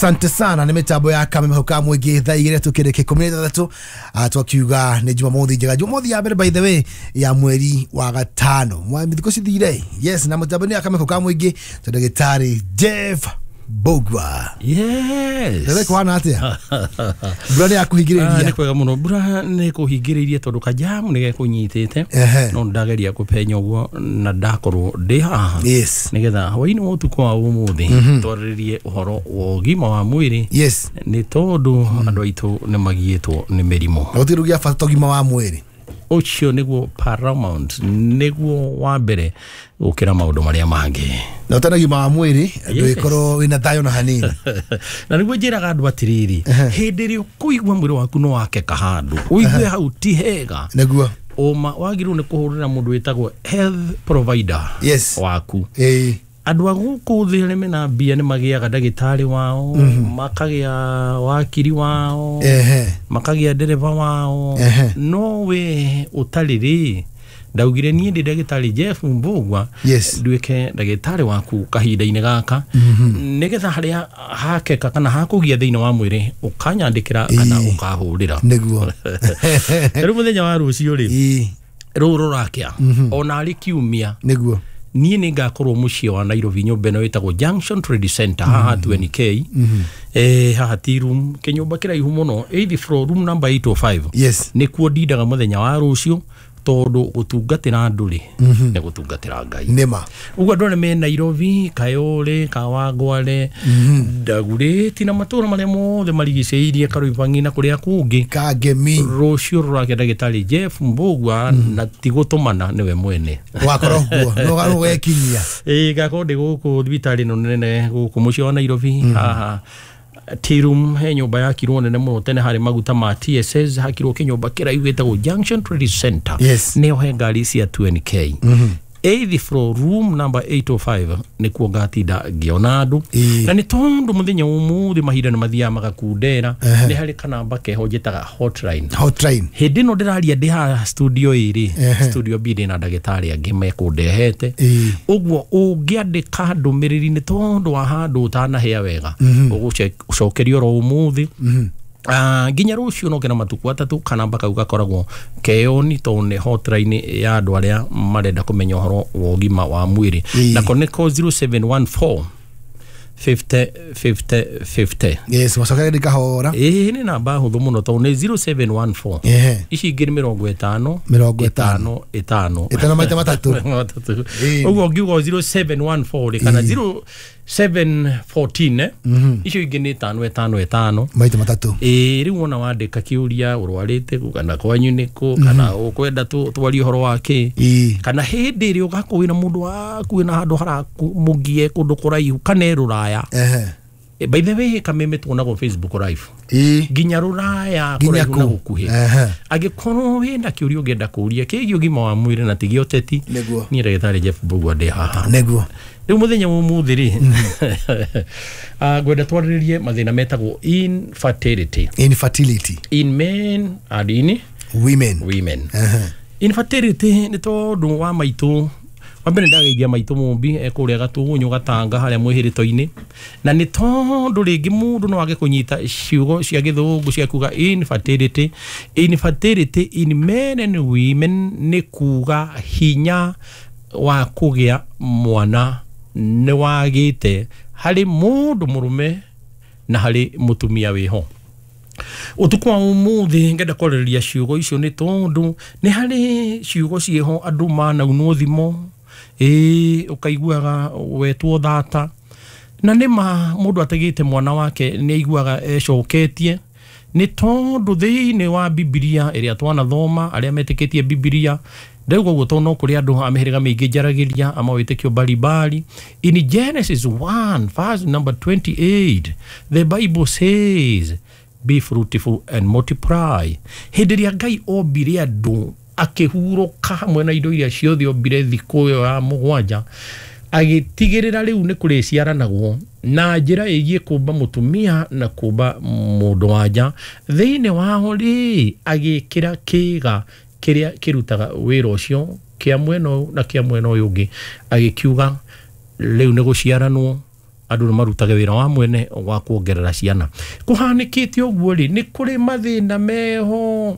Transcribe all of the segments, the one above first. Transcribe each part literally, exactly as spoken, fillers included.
Asante sana, nimetabo ya kama mhoka mwege tha igire tukireke kumi na tatu atwakiuga ni Jumamothi njega. Jumamothi ya mbere by the way ya mweri wa gatano mwambithiko cithire. Yes, na mutabo ni akame mhoka mwege tondagitari Jeff Bogwa. Yes. Ndio kwa na atia. Bura ni akuhigiriria. Ni kwega muno. Bura ni kuhigiriria tondu kajamu ni gekunyitite. No ndageria kupenya ugo na ndakorwo ndi haha. Yes. Nigetha hwaini utuko wa umuthi twaririe uhoro wa ugima wa mwiri. Yes. Ni tondu andu aitu ni magietwo ni mirimo. Gutirugia bata ugima wa mwiri. Ucio niguo paramount, niguo wa mbere ukira maundu maria mangi. Na utanagia ma mwiri ndu ikoro wina thayo na hanini. Na niguo njiraga andu atiriri hindi ri kuigwa mwiri waku no wake kahandu uigwe hau ti hega. Niguo oma wagiru ni kuhurira mundu witagwo health provider. Yes. Waku eh andu aguku thire mena mbia ni magiaga ndagitari wao, mm -hmm. makagia wakiri wao, ehe makagia dereva wao, ehe no we utaliri ndaugire nie ndi ndagitari Jeff Mbugwa. Yes. Nduike ndagitari waku kahinda-ine gaka, mm -hmm. nigetha haria hakeka kana hakugia thiini wa mwiri ukanyandikira kana ukahurira niguo riu muthenya wa rucio ri ru rurakia ona ari kiumia niguo nie ni ngakorwo mucie wa Nairobi nyumba no itagwo Junction Trade Center haha twenty K eh haha tea room kinyumba kiraihu muno eighth floor room number eight oh five. Yes. ni kuo dindaga muthenya wa rucio tondu gutungatira nduri ne gutungatira Ngai nema ugo ndone me Nairobi Kayole Kawangware Ndagure tina matura maria mothe marigiceirie Karuibangi na kuria kungi Kangemi rucio rurake ndagitari Jeff Mbugwa na tigutumana niwe mwene wakorogwo no garo wekinyia eh gako ndi guku thibitari no nene guku mucio wa Nairobi haha tirum he nyumba ya kirwo nene muno tene hari maguta ma T S S hakirwo kinyumba kiraihu gitagwo Junction Trade Center. Yes. Neo he ngari cia twenty K. eighth floor room number eight oh five ni kuo ngatinda ngiona andu na ni tondu muthenya umuthi mahinda ni mathia magakundera ni hari kanamba keho njitaga hotline hotline hindi no ndiraria ndi ha studio iri studio B na ndagitari angi mekundehete ugwo ungiandika ndumiriri ni tondu wa handu utanahia wega ugucokerio ro umuthi Ah, ginya rucio no kena matuku atatu kana mpaka ugakoragwo keoni tone hotline ya andu aria marenda kumenya uhoro wa ugima wa mwiri na koneko zero seven one four fifty fifty fifty. Yes, wasokere dikahora eh ni namba huthu muno tone zero seven one four eh ici ngiri mirongo itano mirongo itano itano itano maita matatu matatu ugo ngiugo zero seven one four kana zero seven fourteen eh icio ingi ni itano itano itano maita matatu eh riu wona wandika kiuria urwarite kana kwanyu niko kana ukwenda tu twari horo wake kana hindi ri ugakwina mundu waku na handu haramugie kundu kuraihu kana ruraya ehe by the way kameme tuonagwo Facebook live eh ginya ruraya kuraihu na gukuhi ehe agikorwo wenda kiuria ugenda kuria kigio gima wa mwiri na tigio teti ni ndagitari Jeff Mbugwa ndi haha neguo riu muthenya umuthi ri ah gwenda twaririe mathina metagwo infertility infertility in men and in women women uh-huh. Infertility ni tondu wa maitu wambere ndagaithia maitu mumbi ekuria gatugunyu gatanga haria mwihirito-ini na ni tondu ringi mundu no age kunyita ciugo cia githungu cia kuga infertility infertility in men and women ni kuga hinya wa kugia mwana ni wagite hari mundu murume na hari mutumia wiho utuku wa umuthi ngenda koreria ciugo icio ni tondu ni hari ciugo cieho andu mana unwo thimo eh ukaiguaga wetwo thata na nima mundu ategite mwana wake ni aiguaga ecoketie ni tondu thiini wa Biblia iria twana thoma aria metikitie Biblia ndaugo guto no kuri andu ameheriga maingi jaragiria ama witikio balibali in Genesis one verse number twenty-eight the Bible says be fruitful and multiply. Hindiria Ngai ombire andu akihuruka hamwe na indo iria ciothe ombire thiku yo ya mugwanja agitigirira riu ni kuri ciaranagwo na njira igie kumba mutumia na kumba mundu wanja thiini waho ri agikira kiga kiria kirutaga wira ucio kia mweno na kia mweno yungi agikiuga riu ni guciaranwo andu marutage wira wa mwene wa kuongerera ciana kuhanikite uguo ri ni kuri mathina meho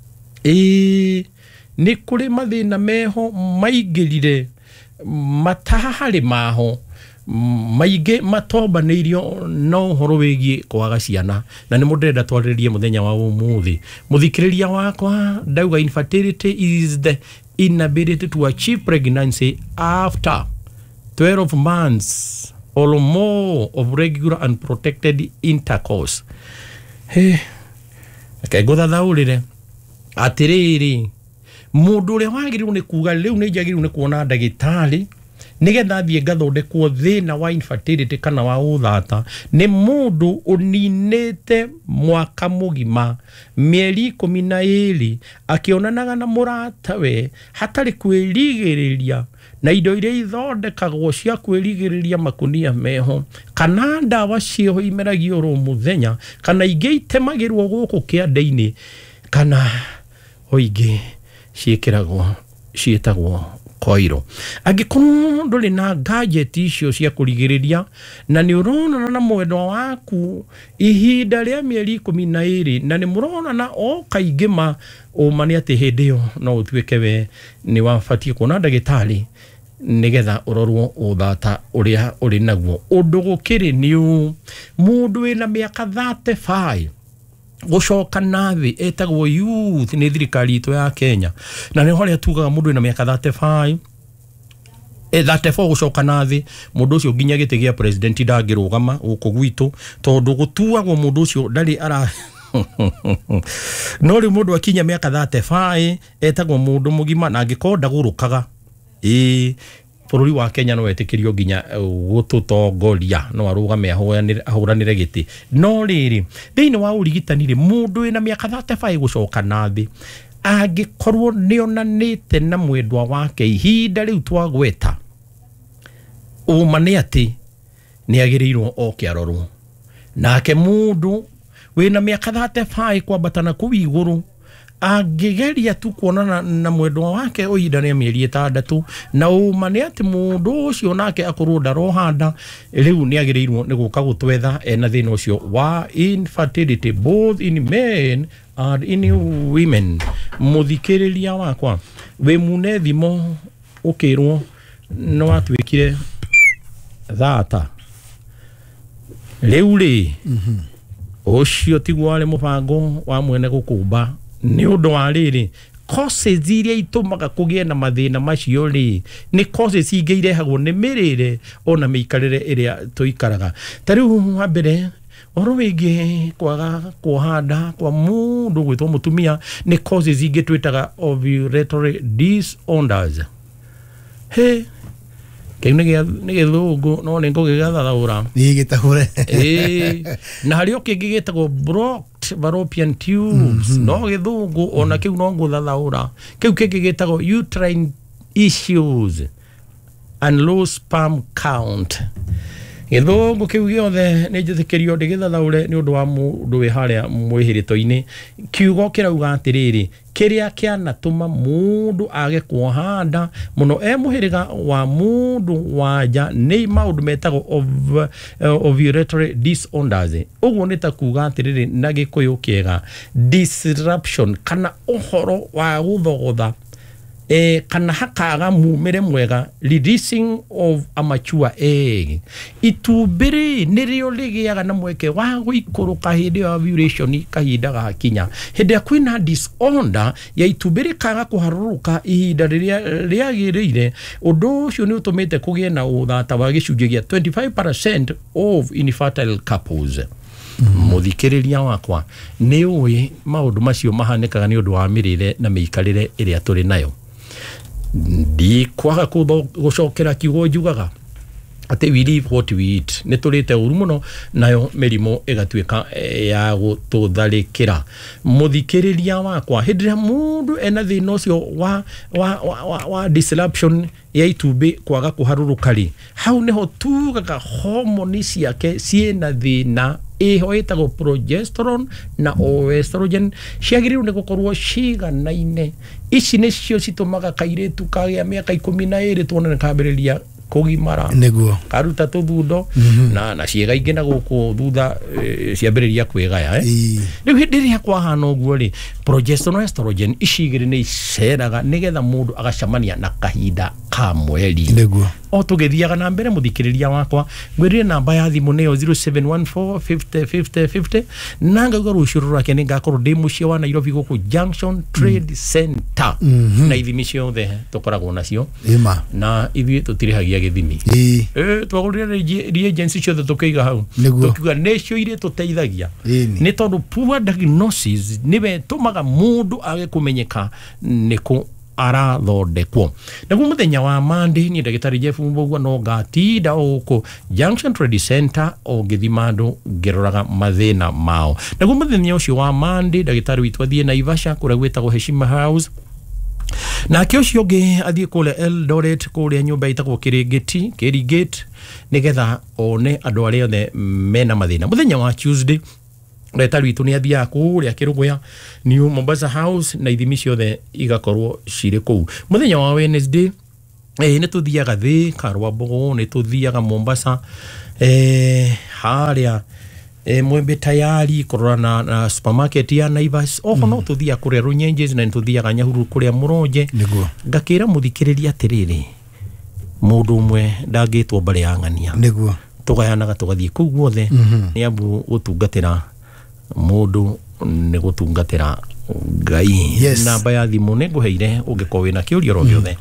eh ni kuri mathina meho maingirire matahari maho maige matobaneirio no horo wigie kwaga ciana na ni mundenda twaririe muthenya wa umuthi muthikiriria wakwa ndauga infertility is the inability to achieve pregnancy after twelve months or more of regular and protected intercourse. Hey, okay, go thathaurire atiriri mundu uri wagirirwo ni kuga riu ni jagirirwo ni kuona ndagitari nigetha thie ngathondekwo thina wa infertility kana wa uthata ni mundu uninete mwaka mugima mieri ikumi na iri akionanaga na muratawe hatari kwirigiriria na indo iria ithondekagwo cia kwirigiriria makunia meho kana ndawa cio imeragio ro muthenya kana ingi itemagirwo guku kiande-ini kana oingi ciikiragwo cietagwo koiro angikorwo nduri na gadget icio cia kurigiriria na ni urona na mwendwa waku ihinda ria mieri ikumi na iri na ni murona na o kaingima umani ati hindi yo no utwike we ni wafatie kuona ndagitari nigetha urorwo uthata uria uri naguo undu gukiri niu mundu wina miaka thirty-five gucoka nathi etagwo youth ni thirikari itu ya Kenya na ni horia tugaga mundu wina miaka thirty-five e thirty-four gucoka nathi mundu ucio nginya gite gia president ndangirugama guku gwitu tondu gutuagwo mundu ucio ndari ara no ri mundu akinya miaka thirty-five etagwo mundu mugima na angikonda gurukaga e bururi wa Kenya no etikirio nginya gututongoria no arugame ahuranire giti no riri thiini wa urigitani ri mundu wina miaka thirty-five gucoka nathi angikorwo nionanite na mwendwa wake ihinda riu twagweta umane ati ni agirirwo oke arorwo nake mundu wina miaka thirty-five kwabatana ku iguru agigeria tu kuonana na mwendwa wake oida ne mieri itandatu na umane ati mundu ucio nake akorwo ndarohanda riu ni agirirwo ni guka gutwetha ena thina ucio wa infertility both in men and in women. Muthikiriria wakwa we mune thimo ukirwo no watwikire thata riu ri mhm ucio tigwale mubango wa mwene gukumba ni undu wa riri causes iria itumaga kugie na mathina macio ri ni causes ingi irehagwo ni mirire ona miikarire iria tuikaraga tariu wa mbere oro wingi kwaga kuhanda kwa mundu gwitwo mutumia ni causes ingi twitaga ovulatory disorders. He kenge ni githungu no ni ngugigathaura ni gitahure eh na hari okingi gitagwo blocked fallopian tubes mm -hmm. no githungu ona kiu no nguthathaura kiu kingi gitagwo uterine issues and low sperm count githungu kiu giothe ni njithikirio ndigithathaure ni undu wa mundu wi haria mwihirito-ini kiugo kirauga atiriri kiria kianatuma mundu age kuhanda muno e muhiriga wa mundu wanja ni maundu metagwo of uh, ovulatory disorders uguo ni ta kuga atiriri na gikuyu kiega disruption kana uhoro wa guthogotha e kana hakaga mumire mwega releasing of a mature egg itubiri nirio ligiaga na mweke wa guikuruka hindi ya ovulation kahinda gakinya hindi kwina disorder ya itubiri kaga kuharuruka ihinda riria riagirire undu ucio ni utumite kugie na uthata wa gicunjĩ gia twenty-five percent of infertile couples. Muthikiriria wakwa ni uyi maundu macio mahanikaga ni undu wa mirire na miikarire iria turi nayo di kwaga gucokera kiugo njugaga ati we live what we eat ni turite uru muno nayo mirimo igatwika ya gututharikira. Muthikiriria wakwa hindira mundu ena thina ucio wa wa wa, wa disruption ya itumbi kwaga kuharurukari hau niho tugaga hormone ciake ciena thina iho itago progesterone na estrogen ciagiriru ni gukorwo ciganaine. Ici nicio citumaga kairetu kagia miaka ikumi na iri tuonane kambiriria kugimara Niguo. karuta tuthundo na na ciega ingi na guku thutha ciambiriria kwigaya eh riu hindi ria kwahana uguo ri progesterone estrogen icigiri ni iceraga nigetha mundu agacamania na kahinda ka mweri Niguo. o tugithiaga na mbere muthikiriria wakwa ngwirire namba ya thimu neo zero seven one four fifty fifty fifty na ngauga rucio rurake ni ngakorwo ndi mucie wa Nairobi guku Junction Trade Center na ithimi ciothe tukoragwo nacio Ima. na ithuĩ tutirihagia githimi Ii. eh twagurire reagents ciothe tukiiga hau tukiuga necio ire tuteithagia ni tondu poor diagnosis niwe tumaga mundu age kumenyeka niku arathondekwo naguo muthenya wa Monday ni ndagitari Jeff Mbogwa no gatinda uko Junction Trade Center o githima andu ngiroraga mathina mao naguo muthenya ucio wa Monday ndagitari witu athie Naivasha kuria gwetagwo Heshima House na kio cio ngi athie kule Eldoret kuria nyumba itagwo Kirigiti Kirigate nigetha one andu aria othe mena mathina muthenya wa Tuesday ndagitari witu ni athia kuria Kirugwea New Mombasa House na ithimi ciothe igakorwo cire kuu muthenya wa Wednesday eh ni tuthiaga thi Karwambogo ni tuthiaga Mombasa eh haria eh Mwembe tayari korona na supermarket ya Naivas oho no tuthia kuria Runyenjes na tuthiaga Nyahururu kuria Muronje ngakira muthikiriria atiriri mundu umwe ndagitwo bare ya ng'ania Niguo. tugayanaga tugathie kuu guothe ni abu gutungatira mundu ni gutungatira Ngai yes. namba ya thimu ni nguheire ungikorwo wina kiurio ro giothe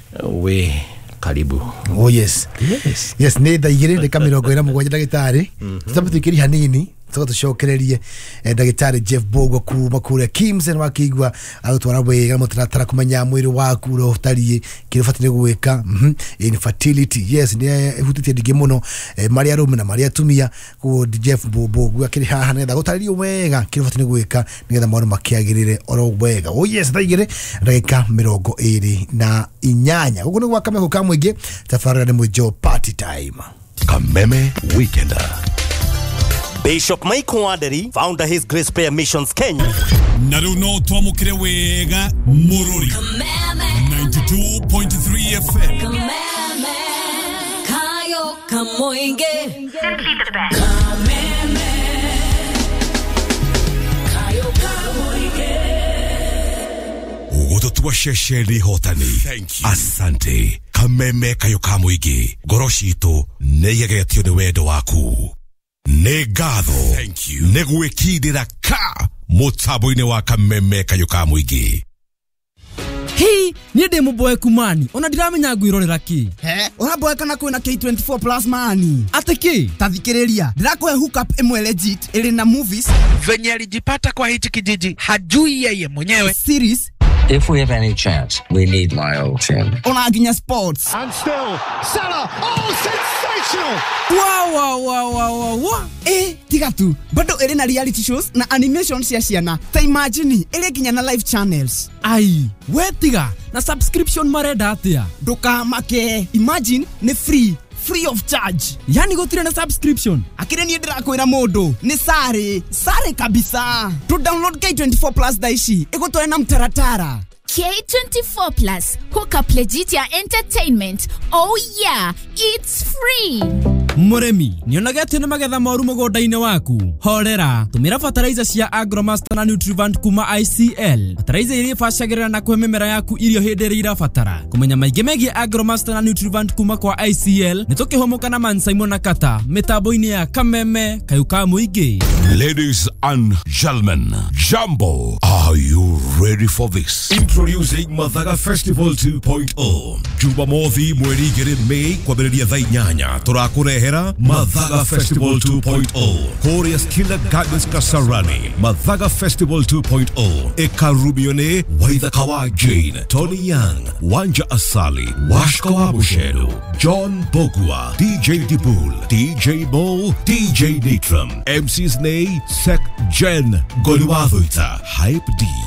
we karibu oh yes yes yes ni thaigire ndika mirongo ina mugwanja ndagitari tutamutikiri hanini tuko tucokererie ndagitari Jeff Mbogwa kuma kuria Kimsen wakigwa agutwara wega mutaratara kumenya mwiri waku ro tari kirifatire gwika infertility yes ni hutitie dige muno Maria Rome na Maria Tumia ku Jeff Mbogwa kiri haha netha gutaririo wega kirifatire gwika nigetha maundu makiagirire oro wega oh yes thaigire ndagika mirongo iri na inyanya uguo ni gwa kameko ka mwingi tafarira ni mwijo party time Kameme Weekender. Bishop Mike Waderi, founder His Grace Prayer Missions Kenya. Naru no twamukire wega Mururi. ninety-two point three F M. Kameme, Kayo Kamoinge. Simply the best. Kameme, Kayo Kamoinge. Ugototua shesheli hotani. Thank you. Asante. Kameme Kayo Kamuigi. Goroshito neyegetio ni wedo waku. Negatho negwikindira ka mutaboine wa Kameme Kayo Kamuigi. Hii ni demo boy kumani ona ndiramenya gwirorera ki he ona boy kana kwina K twenty-four plus mani atiki tathikiriria ndirakohe hook up imwe legit ili na movies venye alijipata kwa hichi kijiji hajui yeye mwenyewe series. If we have any chance, we need Lyle Tim. Ona aginya sports. And still, Salah. Oh, sensational! Wow, wow, wow, wow, wow, wow. Eh, tiga tu. Bado ele na reality shows na animations ya siana. Ta imagine ele ginya na live channels. Ai, we tiga na subscription marenda atia. Doka make. Imagine ni free. Free of charge. Yani gotire na subscription. Akire ni ndira kwira modo. Ni sare. Sare kabisa. To download K twenty-four plus daishi. Ego to na mtaratara. K twenty-four plus. Hook up legit ya entertainment. Oh yeah, it's free. Muremi, nionaga tene magetha moru mugonda-ine waku. Horera, tumira fertilizer cia Agromaster na Nutrivant kuma I C L. Fertilizer iri bacagirira na kwe mimera yaku irio hindi iri irabatara. Kumenya maingi megie Agromaster na Nutrivant kuma kwa I C L, nitukihomoka na Man Simon na Kata, mitambo-ini ya Kameme Kayo Kamuigi. Ladies and gentlemen, Jumbo, are you ready for this? Introducing Mathaga Festival two point oh. Jumamothi mweri igiri Mei kwambĩrĩria thaa inyanya tũrakũrehera Mathaga Festival two point oh. Korea Skilla Gardens Kasarani. Mathaga Festival two point oh. Ekarumione Waithaka wa Jane, Tony Young, Wanja Asali, Washka wa Bushedo, John Bogua, D J Dibul, D J Mo, D J Nitram, M Cs Nay, Sek Jen, Goliwathuita, Hype D,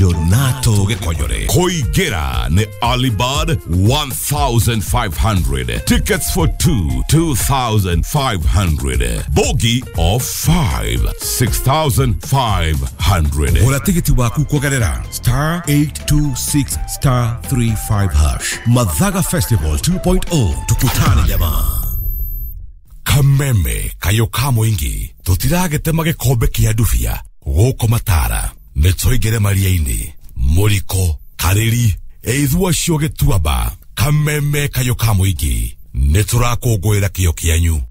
Jonato Gekonyore. Koigera ne Alibad one thousand five hundred. Tickets for two, two thousand five hundred. Bogie of five, six thousand five hundred. Ora tiketi waku kugerera star eight two six star three five hash. Madhaga Festival two point oh. Tukutane jamaa. Kameme kayo kamo ingi. Tutiragete magikombe kia dufia. Goko matara. Netoigere mariaini. Moriko. Kareri. Eithua shoge tuaba. Kameme kayo kamo ingi. Neturako goera kiyo kianyu.